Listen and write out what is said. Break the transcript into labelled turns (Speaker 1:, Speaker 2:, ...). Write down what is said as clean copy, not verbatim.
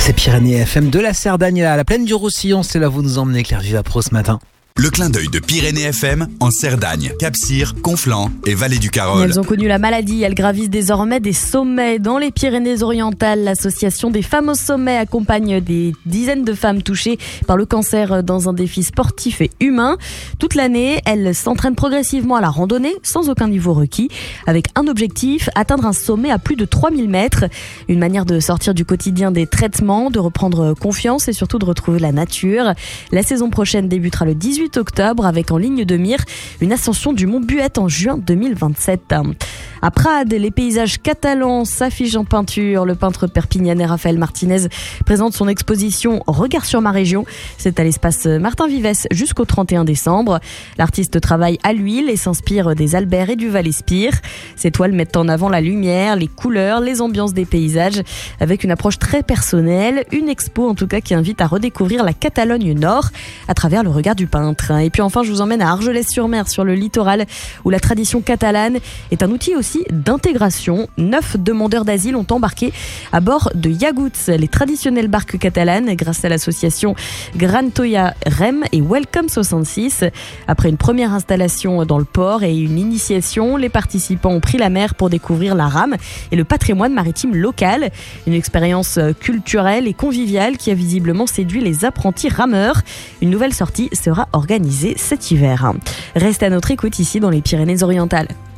Speaker 1: C'est Pyrénées FM de la Cerdagne à la plaine du Roussillon. C'est là où vous nous emmenez, Claire Vivapro, ce matin.
Speaker 2: Le clin d'œil de Pyrénées FM en Cerdagne, Cap-Cire, Conflans et Vallée du Carol.
Speaker 3: Elles ont connu la maladie, elles gravissent désormais des sommets. Dans les Pyrénées-Orientales, l'association des femmes au sommet accompagne des dizaines de femmes touchées par le cancer dans un défi sportif et humain. Toute l'année, elles s'entraînent progressivement à la randonnée sans aucun niveau requis, avec un objectif, atteindre un sommet à plus de 3000 mètres. Une manière de sortir du quotidien des traitements, de reprendre confiance et surtout de retrouver la nature. La saison prochaine débutera le 18 octobre avec en ligne de mire une ascension du Mont Buet en juin 2027. À Prades, les paysages catalans s'affichent en peinture. Le peintre perpignanais Raphaël Martinez présente son exposition Regard sur ma région. C'est à l'espace Martin Vivès jusqu'au 31 décembre. L'artiste travaille à l'huile et s'inspire des Albert et du Val-Espire. Ses toiles mettent en avant la lumière, les couleurs, les ambiances des paysages avec une approche très personnelle. Une expo en tout cas qui invite à redécouvrir la Catalogne Nord à travers le regard du peintre. Et puis enfin, je vous emmène à Argelès-sur-Mer, sur le littoral, où la tradition catalane est un outil aussi d'intégration. 9 demandeurs d'asile ont embarqué à bord de Yagouts, les traditionnelles barques catalanes, grâce à l'association Gran Toya Rem et Welcome 66. Après une première installation dans le port et une initiation, les participants ont pris la mer pour découvrir la rame et le patrimoine maritime local. Une expérience culturelle et conviviale qui a visiblement séduit les apprentis rameurs. Une nouvelle sortie sera organisée cet hiver. Reste à notre écoute ici dans les Pyrénées-Orientales.